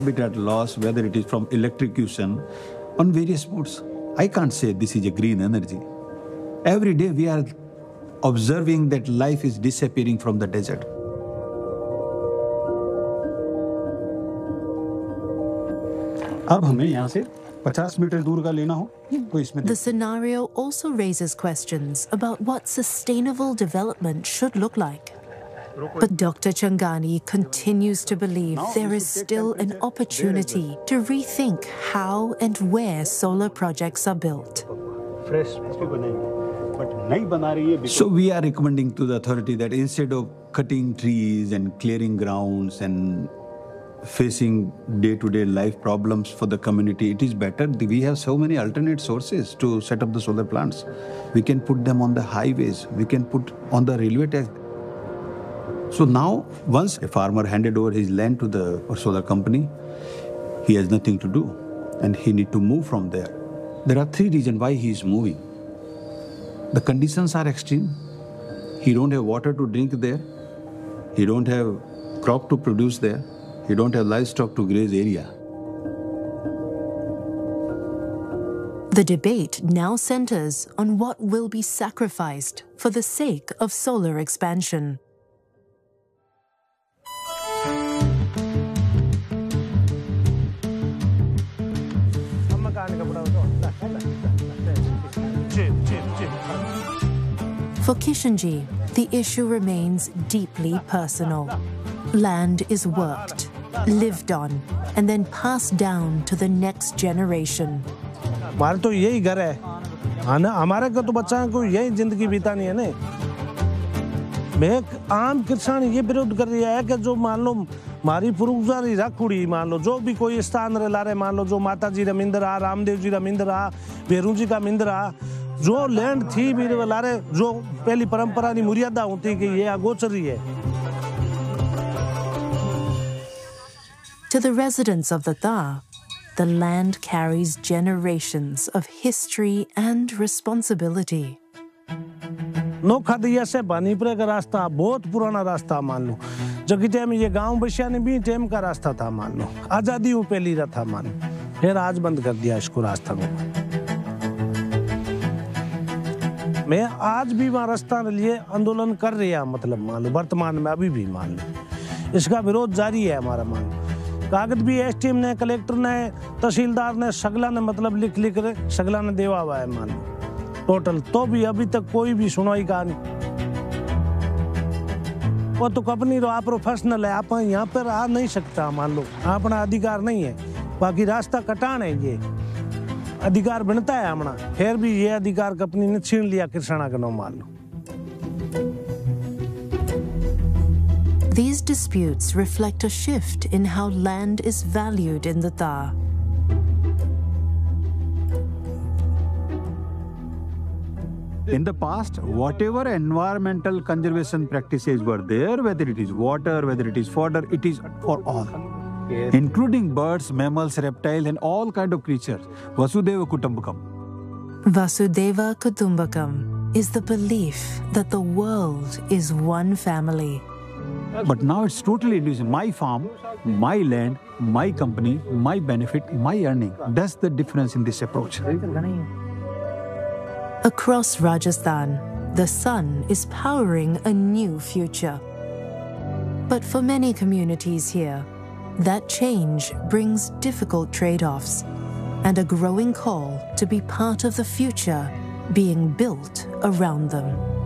bit at loss whether it is from electrocution on various modes. I can't say this is a green energy. Every day we are observing that life is disappearing from the desert. अब हमें यहाँ से 50 metre दूर का लेना हो तो इसमें The scenario also raises questions about what sustainable development should look like. But Dr. Changani continues to believe there is still an opportunity to rethink how and where solar projects are built. So we are recommending to the authority that instead of cutting trees and clearing grounds and facing day-to-day life problems for the community, it is better. We have so many alternate sources to set up the solar plants. We can put them on the highways. We can put on the railway tracks. So now, once a farmer handed over his land to the solar company, he has nothing to do and he need to move from there. There are 3 reasons why he is moving. The conditions are extreme. He don't have water to drink there. He don't have crop to produce there. He don't have livestock to graze area. The debate now centers on what will be sacrificed for the sake of solar expansion. For Kishanji, the issue remains deeply personal. Land is worked, lived on, and then passed down to the next generation. हमारा तो यही घर है, हमारे का तो बच्चा को यही जिंदगी बितानी है ने। मैं आम किसान ये विरोध कर रही है कि जो मान लो मारी फुरुगजारी रखुड़ी मान लो जो भी कोई स्थान रे लारे मान लो जो माता जी रा मिंदर आ रामदेव जी रा मिंदर आ भेरू जी का मिंदर आ जो लैंड थी भी लारे जो पहली परंपरा की मर्यादा होती कि ये अगोचरी है. To the residents of the Dha, the land carries generations of history and responsibility. Nokha दिया से बानीपुरे का रास्ता बहुत पुराना रास्ता मान लो जबकि टाइम ये गांव बसिया ने भी टाइम का रास्ता था मान लो आजादी वो पहली रहा था मान फिर आज बंद कर दिया इसको रास्ता को. मैं आज भी वहाँ रास्ता के लिए आंदोलन कर रही है मतलब मान लो वर्तमान में अभी भी मान लो इसका विरोध जारी है हमारा मान लो कागज भी एसटीएम ने कलेक्टर ने तहसीलदार ने सगला ने मतलब लिख लिख सगला ने देवा हुआ है मान लो टोटल तो भी अभी तक कोई भी सुनवाई का नहीं. वो तो कंपनी रो आप प्रोफेशनल है आप यहाँ पर आ नहीं सकता मान लो अपना अधिकार नहीं है बाकी रास्ता कटान है ये अधिकार बनता है हमारा फिर भी ये अधिकार कंपनी ने छीन लिया किसाना का नाम मान लो. These disputes reflect a shift in how land is valued in the Dha. In the past, whatever environmental conservation practices were there, whether it is water, whether it is fodder, it is for all. Yes. Including birds, mammals, reptiles, and all kind of creatures. Vasudeva Kutumbakam. Vasudeva Kutumbakam is the belief that the world is one family. But now it's totally individual. My farm, my land, my company, my benefit, my earning. That's the difference in this approach. Across Rajasthan, the sun is powering a new future. But for many communities here, that change brings difficult trade-offs and a growing call to be part of the future being built around them.